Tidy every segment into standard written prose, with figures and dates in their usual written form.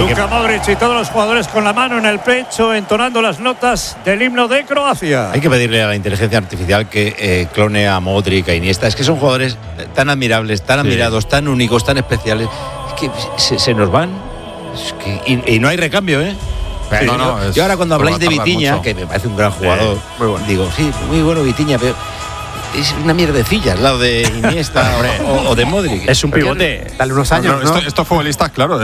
Luka Modric y todos los jugadores con la mano en el pecho entonando las notas del himno de Croacia. Hay que pedirle a la inteligencia artificial que clone a Modric, a Iniesta. Es que son jugadores tan admirables, tan admirados, tan únicos, tan especiales, que se nos van. Es que, y no hay recambio, ¿eh? Sí, yo ahora cuando habláis de Vitinha, que me parece un gran jugador, muy bueno. Digo, sí, muy bueno Vitinha, pero es una mierdecilla al lado de Iniesta o de Modric. Es un pivote. Dale unos años, ¿no? Estos futbolistas, claro,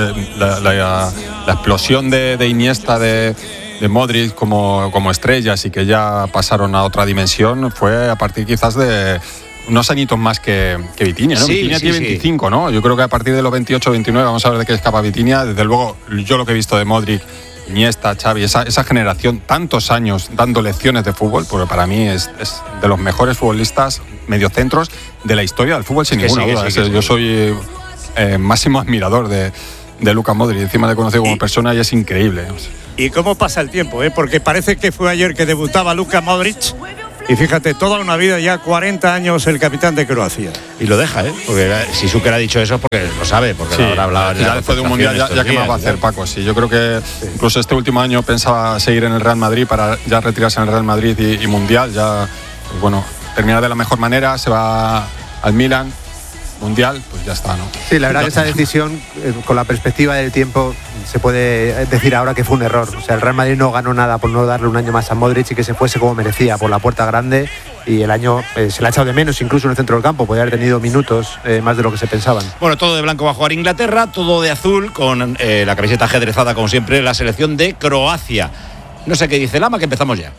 la explosión de Iniesta, de Modric como estrellas y que ya pasaron a otra dimensión fue a partir quizás de unos añitos más que Vitinha, ¿no? Vitinha tiene 25, ¿no? Yo creo que a partir de los 28 29 vamos a ver de qué es capaz Vitinha. Desde luego, yo lo que he visto de Modric, Iniesta, Xavi, esa generación, tantos años dando lecciones de fútbol, porque para mí es de los mejores futbolistas mediocentros de la historia del fútbol, sin ninguna duda. Yo soy máximo admirador de Luka Modric, encima le conozco como persona y es increíble. ¿Y cómo pasa el tiempo? Porque parece que fue ayer que debutaba Luka Modric. Y fíjate, toda una vida, ya 40 años el capitán de Croacia. Y lo deja, porque si Suker ha dicho eso, porque lo sabe, porque lo habrá hablado. Ya después de un mundial, ya que más va a hacer, Paco. Sí, yo creo que incluso este último año pensaba seguir en el Real Madrid para ya retirarse en el Real Madrid y mundial. Ya, bueno, terminar de la mejor manera, se va al Milan. Mundial, pues ya está, ¿no? Sí, la verdad que esa decisión, con la perspectiva del tiempo, se puede decir ahora que fue un error. O sea, el Real Madrid no ganó nada por no darle un año más a Modric y que se fuese como merecía, por la puerta grande, y el año se le ha echado de menos, incluso en el centro del campo. Podría haber tenido minutos más de lo que se pensaban. Bueno, todo de blanco va a jugar Inglaterra, todo de azul, con la camiseta ajedrezada, como siempre, la selección de Croacia. No sé qué dice Lama, que empezamos ya.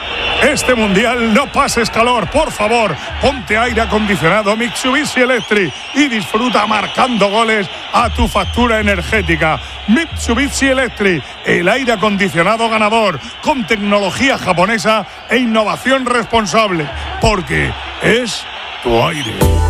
Este mundial no pases calor, por favor. Ponte aire acondicionado Mitsubishi Electric y disfruta marcando goles a tu factura energética. Mitsubishi Electric, el aire acondicionado ganador, con tecnología japonesa e innovación responsable, porque es tu aire.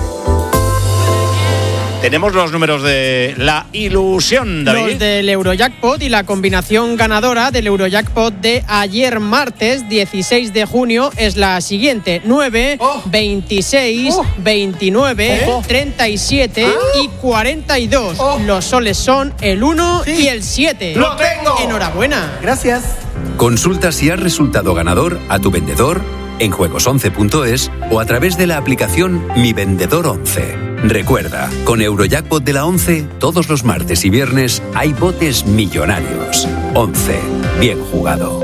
Tenemos los números de la ilusión, David. Los del Eurojackpot y la combinación ganadora del Eurojackpot de ayer martes 16 de junio es la siguiente: 9, 26, 29, 37 y 42. Los soles son el 1 y el 7. ¡Lo tengo! Enhorabuena. Gracias. Consulta si has resultado ganador a tu vendedor en juegos11.es o a través de la aplicación Mi Vendedor 11. Recuerda, con Eurojackpot de la 11, todos los martes y viernes hay botes millonarios. 11. Bien jugado.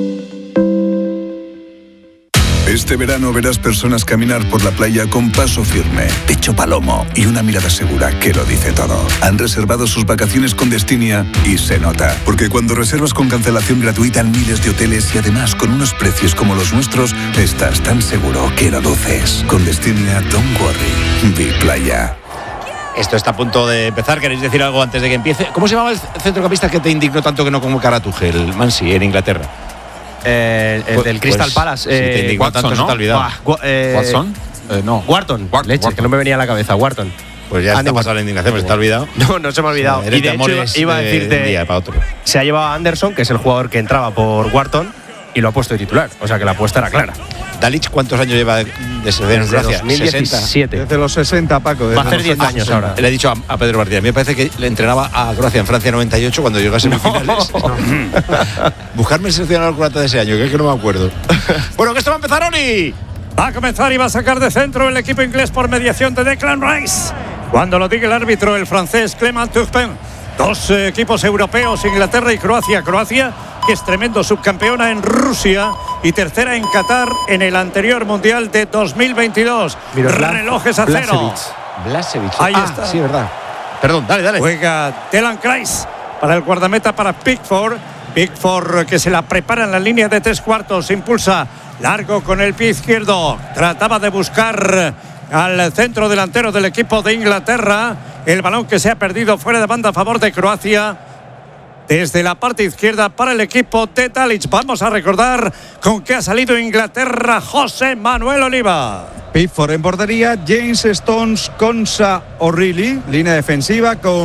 Este verano verás personas caminar por la playa con paso firme, pecho palomo y una mirada segura que lo dice todo. Han reservado sus vacaciones con Destinia y se nota. Porque cuando reservas con cancelación gratuita en miles de hoteles y además con unos precios como los nuestros, estás tan seguro que lo duces. Con Destinia, don't worry. Be playa. Esto está a punto de empezar. ¿Queréis decir algo antes de que empiece? ¿Cómo se llamaba el centrocampista que te indignó tanto que no convocara a Tuchel, Mansi, en Inglaterra? El del Crystal Palace. Si te indignó Watson, tanto, ¿no? se te ha olvidado. ¿Watson? No. Wharton. Leche, que no me venía a la cabeza. Wharton. Pues ya está pasando la indignación, pero se te ha olvidado. No se me ha olvidado. Eres Y de hecho iba a decirte, de un día para otro. se ha llevado a Anderson, que es el jugador que entraba por Wharton, y lo ha puesto de titular. O sea que la apuesta era clara. Dalic, ¿cuántos años lleva de selección en Croacia? 2017. Desde los 60, Paco. Va a hacer 10 años ahora. Le he dicho a Pedro Martínez, me parece que le entrenaba a Croacia en Francia 98 cuando llegó a semifinales. Buscarme el seleccionador croata de ese año, que es que no me acuerdo. Bueno, que esto va a empezar, Oni. Va a comenzar y va a sacar de centro el equipo inglés por mediación de Declan Rice. Cuando lo diga el árbitro, el francés Clément Turpin. Dos equipos europeos, Inglaterra y Croacia. Croacia, que es tremendo subcampeona en Rusia y tercera en Qatar en el anterior Mundial de 2022. Relojes a cero. Blasevic. Ahí está. Sí, verdad. Perdón, dale. Juega Declan Rice para el guardameta, para Pickford. Pickford, que se la prepara en la línea de 3/4. Impulsa largo con el pie izquierdo. Trataba de buscar al centro delantero del equipo de Inglaterra. El balón que se ha perdido fuera de banda a favor de Croacia. Desde la parte izquierda para el equipo de Dalic. Vamos a recordar con qué ha salido Inglaterra. José Manuel Oliva. Pickford en portería, James Stones, Konsa, O'Reilly, línea defensiva con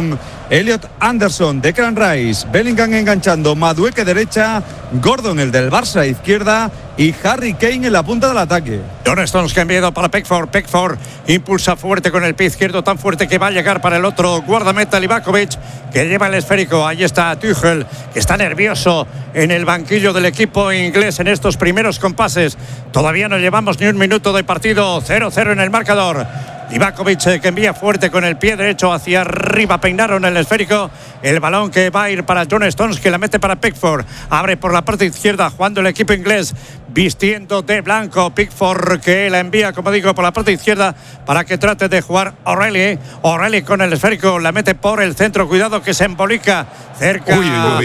Elliot Anderson, Declan Rice, Bellingham enganchando, Madueke derecha, Gordon el del Barça izquierda y Harry Kane en la punta del ataque. John Stones que ha enviado para Pickford. Pickford impulsa fuerte con el pie izquierdo, tan fuerte que va a llegar para el otro guardameta Livakovic, que lleva el esférico. Ahí está Tuchel, que está nervioso en el banquillo del equipo inglés en estos primeros compases. Todavía no llevamos ni un minuto de partido, 0-0 en el marcador. Livakovic que envía fuerte con el pie derecho hacia arriba, peinaron el esférico, el balón que va a ir para John Stones, que la mete para Pickford, abre por la parte izquierda jugando el equipo inglés vistiendo de blanco. Pickford que la envía, como digo, por la parte izquierda para que trate de jugar O'Reilly con el esférico, la mete por el centro, cuidado que se embolica cerca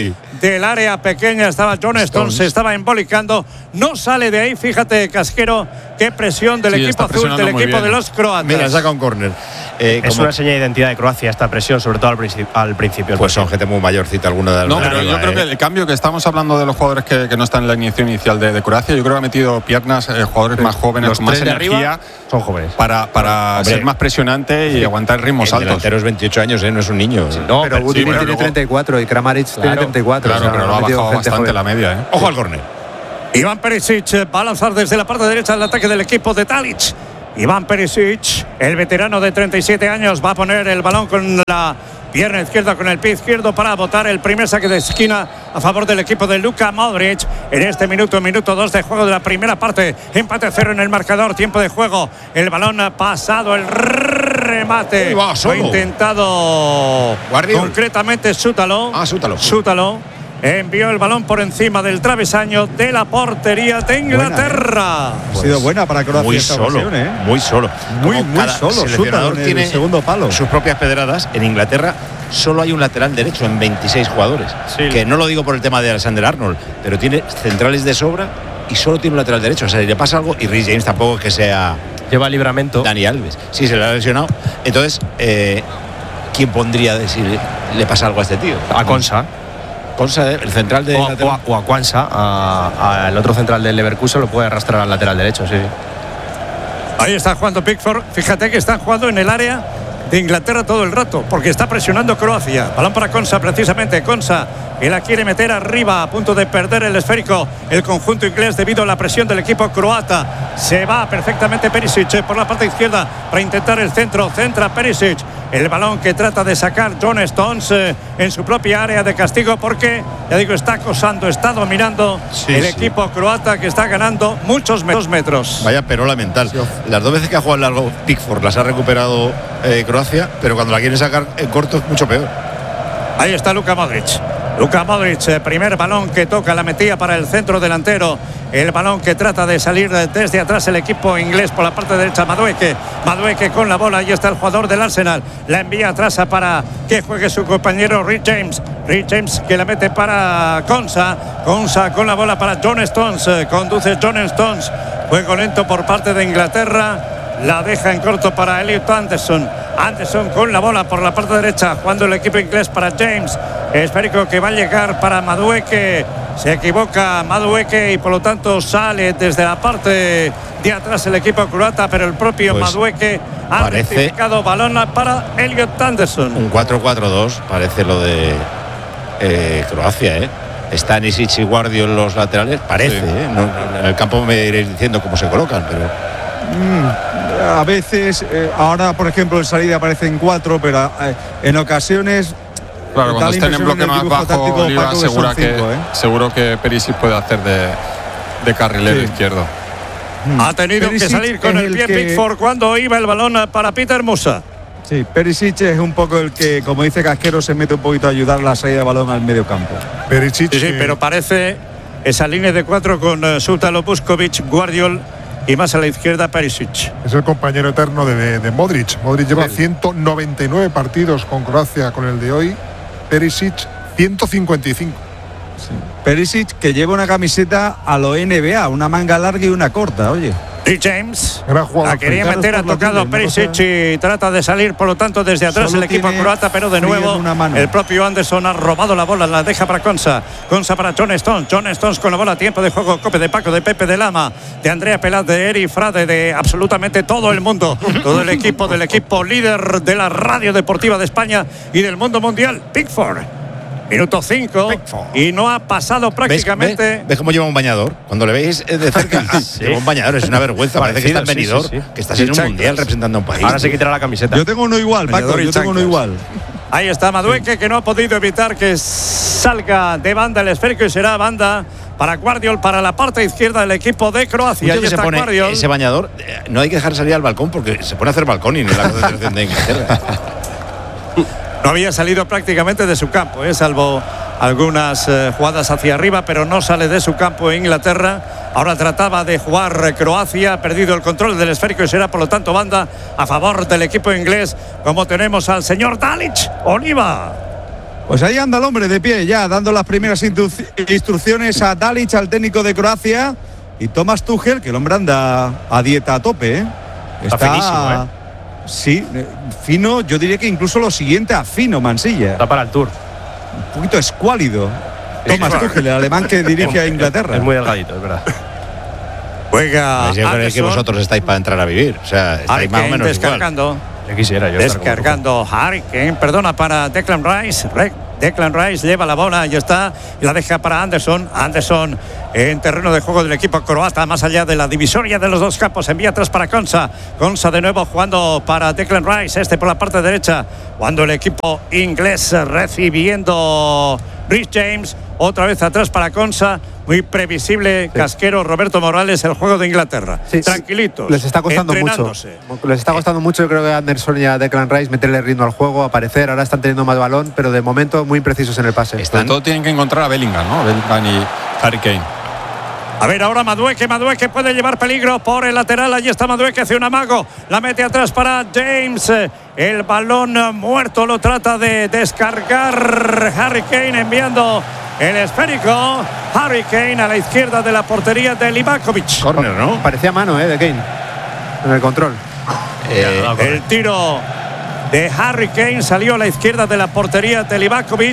del área pequeña, estaba John Stones, se estaba embolicando, no sale de ahí. Fíjate, Casquero, qué presión del equipo azul, del equipo de los croatas. Mira, saca un córner. Es una señal de identidad de Croacia esta presión, sobre todo al principio. Pues son gente muy mayorcita alguna de las. No, pero yo creo que el cambio que estamos hablando de los jugadores que no están en la alineación inicial de Croacia, yo creo que ha metido piernas, jugadores más jóvenes, con más energía, son jóvenes, para ser más presionante y aguantar ritmos altos. El delantero es 28 años, no es un niño. Sí, no, pero Budimir tiene 34 y Kramaric tiene 34. Claro, pero lo ha bajado bastante la media. Ojo al córner. Iván Perisic va a lanzar desde la parte derecha del ataque del equipo de Tadic. Iván Perisic, el veterano de 37 años, va a poner el balón con la pierna izquierda, con el pie izquierdo, para botar el primer saque de esquina a favor del equipo de Luka Modric. En este minuto 2 de juego de la primera parte, empate 0 en el marcador, tiempo de juego. El balón ha pasado, el remate fue intentado concretamente Sútalo. Sútalo envió el balón por encima del travesaño de la portería de Inglaterra. Ha sido buena para Croacia. Muy esta solo, ocasión, muy solo. Muy solo. Seleccionador tiene el segundo palo. Sus propias pedradas. En Inglaterra solo hay un lateral derecho en 26 jugadores. Sí. Que no lo digo por el tema de Alexander Arnold, pero tiene centrales de sobra y solo tiene un lateral derecho. O sea, si le pasa algo, y Reece James tampoco es que sea. Lleva libramiento. Dani Alves. Sí, se le ha lesionado. Entonces, ¿quién pondría de si le pasa algo a este tío? A Konsa. El central de o a Kwanza, el otro central del Leverkusen, lo puede arrastrar al lateral derecho, sí. Ahí está jugando Pickford. Fíjate que están jugando en el área de Inglaterra todo el rato, porque está presionando Croacia. Balón para Konsa, precisamente. Konsa, que la quiere meter arriba, a punto de perder el esférico el conjunto inglés debido a la presión del equipo croata. Se va perfectamente Perisic por la parte izquierda para intentar el centro. Centra Perisic. El balón que trata de sacar John Stones en su propia área de castigo, porque, ya digo, está acosando, está dominando el equipo croata, que está ganando muchos metros. Vaya perola mental. Las 2 veces que ha jugado largo Pickford las ha recuperado Croacia, pero cuando la quiere sacar en corto es mucho peor. Ahí está Luka Modric. Luka Modric, primer balón que toca, la metía para el centro delantero. El balón que trata de salir desde atrás el equipo inglés por la parte derecha. Madueke con la bola. Ahí está el jugador del Arsenal. La envía atrás para que juegue su compañero Reece James. Reece James que la mete para Konsa. Konsa con la bola para John Stones. Conduce John Stones. Juego lento por parte de Inglaterra. La deja en corto para Elliot Anderson. Anderson con la bola por la parte derecha, jugando el equipo inglés para James. Esférico que va a llegar para Madueke. Se equivoca Madueke y por lo tanto sale desde la parte de atrás el equipo croata, pero el propio Madueke ha rectificado. Balón para Elliot Anderson. Un 4-4-2 parece lo de Croacia, Stanisic y Guardiol en los laterales, parece, No, en el campo me iréis diciendo cómo se colocan, pero a veces, ahora por ejemplo en salida aparecen 4, pero en ocasiones. Claro, cuando estén en bloque más bajo, Oliva, seguro que Perisic puede hacer de carrilero izquierdo. Ha tenido Perisic que salir con el pie Pickford cuando iba el balón para Peter Musa. Sí, Perisic es un poco el que, como dice Casquero, se mete un poquito a ayudar la salida de balón al medio campo. Perisic, sí, pero parece esa línea de 4 con Sútalo, Puskovic, Guardiol y más a la izquierda Perisic. Es el compañero eterno de Modric. Modric lleva 199 partidos con Croacia con el de hoy. Perisic 155. Sí. Perisic que lleva una camiseta a lo NBA, una manga larga y una corta, oye. Rhys James Gran jugador la quería africano, meter, ha por lo tocado tiene, Perisic y trata de salir, por lo tanto, desde atrás Solo el equipo tiene croata, pero de frío nuevo en una mano. el propio Anderson ha robado la bola, la deja para Konsa para John Stones. John Stones con la bola, tiempo de juego, Cope de Paco, de Pepe, de Lama, de Andrea Pelat, de Eri Frade, de absolutamente todo el mundo, todo el equipo del equipo líder de la radio deportiva de España y del mundo mundial, Pickford. Minuto 5 y no ha pasado prácticamente. ¿Ves cómo lleva un bañador? Cuando le veis de cerca, lleva un bañador, es una vergüenza. Parece que está en Benidorm, que estás en un mundial representando a un país. Ahora se quitará la camiseta. Yo tengo uno igual, Paco, yo tengo uno igual. Ahí está Madueke, que no ha podido evitar que salga de banda el esférico y será banda para Guardiol, para la parte izquierda del equipo de Croacia. Ahí se está pone Guardiol. Ese bañador, no hay que dejar salir al balcón porque se pone a hacer balcón y no la concentración de Inglaterra. No había salido prácticamente de su campo, salvo algunas jugadas hacia arriba, pero no sale de su campo en Inglaterra. Ahora trataba de jugar Croacia, ha perdido el control del esférico y será por lo tanto banda a favor del equipo inglés, como tenemos al señor Dalic. Oliva. Pues ahí anda el hombre de pie ya, dando las primeras instrucciones a Dalic, al técnico de Croacia, y Thomas Tuchel, que el hombre anda a dieta a tope, ¿eh? Está finísimo, Sí, fino, yo diría que incluso lo siguiente a fino, Mansilla. Está para el Tour. Un poquito escuálido. Thomas Tuchel, el alemán que dirige a Inglaterra. Es muy delgadito, es verdad. Juega. Yo creo que vosotros estáis para entrar a vivir. O sea, estáis más o menos descargando. Ya quisiera yo. Descargando Harry Kane, perdona, para Declan Rice. Declan Rice lleva la bola y está, y la deja para Anderson. Anderson en terreno de juego del equipo croata, más allá de la divisoria de los dos campos. Envía atrás para Konsa. Konsa de nuevo jugando para Declan Rice. Por la parte derecha. Cuando el equipo inglés recibiendo Rhys James. Otra vez atrás para Konsa. Muy previsible, casquero Roberto Morales, el juego de Inglaterra. Sí, tranquilitos. Les está costando mucho. Les está costando mucho, yo creo que a Anderson y a Declan Rice meterle ritmo al juego, aparecer. Ahora están teniendo más balón, pero de momento muy imprecisos en el pase. Sobre todo tienen que encontrar a Bellingham, ¿no? Bellingham y Harry Kane. A ver, ahora Madueke puede llevar peligro por el lateral. Allí está Madueke, hace un amago. La mete atrás para James. El balón muerto lo trata de descargar Harry Kane, enviando el esférico. Harry Kane a la izquierda de la portería de Livakovic. Corner, ¿no? Parecía mano, de Kane. En el control. El tiro de Harry Kane salió a la izquierda de la portería de Livakovic.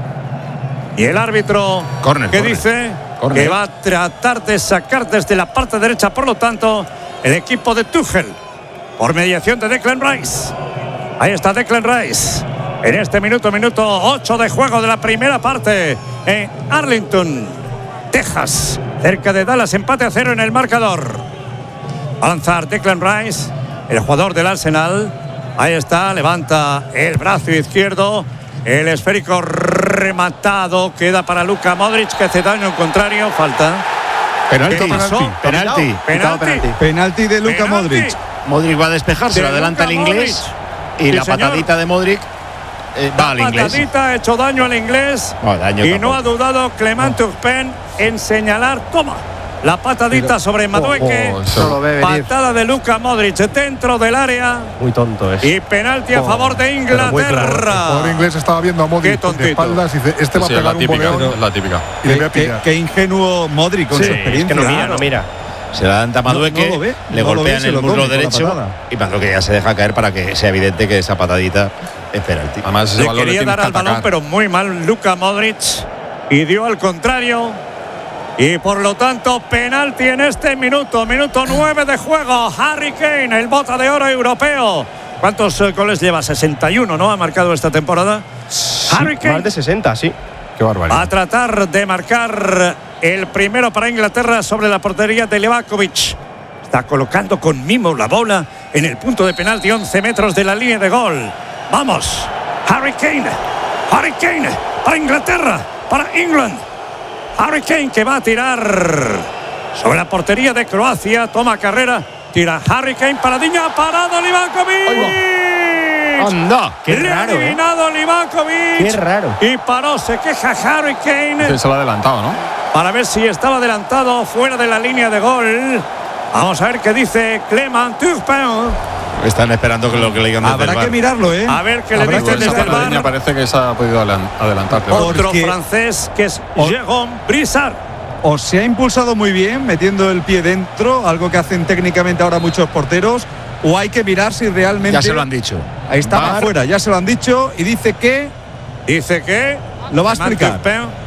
Y el árbitro, ¿qué dice? Que va a tratar de sacar desde la parte derecha, por lo tanto, el equipo de Tuchel, por mediación de Declan Rice. Ahí está Declan Rice. En este minuto 8 de juego de la primera parte en Arlington, Texas, cerca de Dallas, empate a 0 en el marcador. Va a lanzar Declan Rice, el jugador del Arsenal. Ahí está, levanta el brazo izquierdo. El esférico rematado queda para Luka Modric, que hace daño al contrario. Falta. Penalti de Luka Modric. Modric va a despejar, se lo adelanta el inglés. Y la patadita de Modric va al inglés. La patadita ha hecho daño al inglés. No ha dudado Clement Turpin en señalar. Toma. La patadita sobre Madueke. Patada de Luka Modric dentro del área. Muy tonto es. Y penalti a favor de Inglaterra. El jugador inglés estaba viendo a Modric de espaldas y dice, este va a pegar un boleón. La típica. Y le voy a pillar. Qué ingenuo Modric con su experiencia. Es que no mira. Se la dan a Madueke, le golpean el muslo derecho y Madueke ya se deja caer para que sea evidente que esa patadita es penalti. Además, le quería dar al balón, pero muy mal Luka Modric. Y dio al contrario. Y por lo tanto, penalti en este minuto 9 de juego. Harry Kane, el bota de oro europeo. ¿Cuántos goles lleva? 61, ¿no? Ha marcado esta temporada. Sí, Harry Kane. Más de 60, sí. Qué barbaridad. Va a tratar de marcar el primero para Inglaterra sobre la portería de Livakovic. Está colocando con mimo la bola en el punto de penalti, 11 metros de la línea de gol. Vamos. Harry Kane para Inglaterra, para England. Harry Kane, que va a tirar sobre la portería de Croacia. Toma carrera. Tira Harry Kane, paradilla, parado Livakovic. ¡Anda! ¡Qué raro! Eliminado Livakovic. ¡Qué raro! Y paró, se queja Harry Kane. Se lo ha adelantado, ¿no? Para ver si estaba adelantado fuera de la línea de gol. Vamos a ver qué dice Clement Turpin. Están esperando que lo que le digan desde el Habrá bar. que mirarlo, ¿eh? A ver qué le dicen desde el bar. Parece que se ha podido adelantar. Otro francés que es Jérôme Brissard. o se ha impulsado muy bien metiendo el pie dentro, algo que hacen técnicamente ahora muchos porteros, o hay que mirar si realmente… Ya se lo han dicho. Ahí está afuera, ya se lo han dicho y dice que… Lo va a explicar.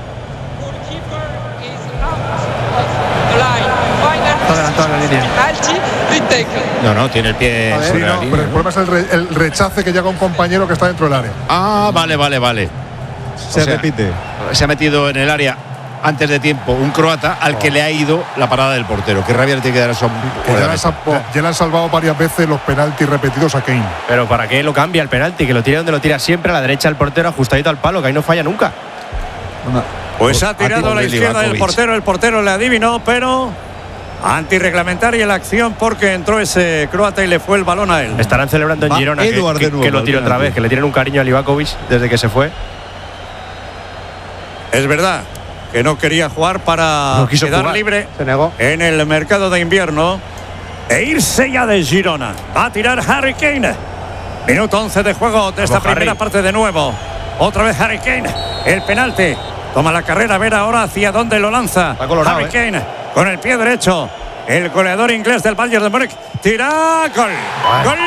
Está adelantado en la línea. No, tiene el pie sobre la línea. Pero el problema es el rechace que llega un compañero que está dentro del área. Ah, vale. Se repite. Se ha metido en el área antes de tiempo un croata al que le ha ido la parada del portero. Qué rabia le tiene que dar a eso. Ya le han salvado varias veces los penaltis repetidos a Kane. Pero ¿para qué lo cambia el penalti? Que lo tire donde lo tira siempre, a la derecha del portero, ajustadito al palo, que ahí no falla nunca. Pues ha tirado a la izquierda del portero, el portero le adivinó, pero antirreglamentaria la acción porque entró ese croata y le fue el balón a él. Estarán celebrando en Girona que lo tire otra vez, que le tienen un cariño a Livakovic desde que se fue. Es verdad que no quería jugar para quedar libre en el mercado de invierno e irse ya de Girona. Va a tirar Harry Kane. Minuto 11 de juego de esta primera parte de nuevo. Otra vez Harry Kane. El penalti. Toma la carrera, a ver ahora hacia dónde lo lanza. Harry Kane con el pie derecho. El goleador inglés del Bayern de Múnich. Tira. Gol. Gol.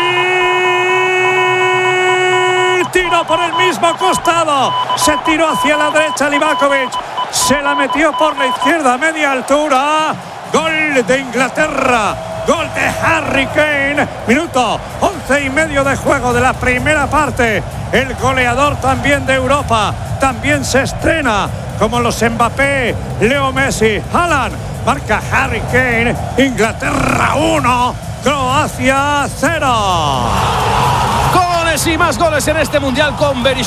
Tiro por el mismo costado. Se tiró hacia la derecha Livakovic. Se la metió por la izquierda a media altura. Gol de Inglaterra. Gol de Harry Kane. Minuto 11 y medio de juego de la primera parte. El goleador también de Europa. También se estrena como los Mbappé, Leo Messi, Haaland. Marca Harry Kane. Inglaterra 1, Croacia 0. Goles y más goles en este Mundial con Berisha.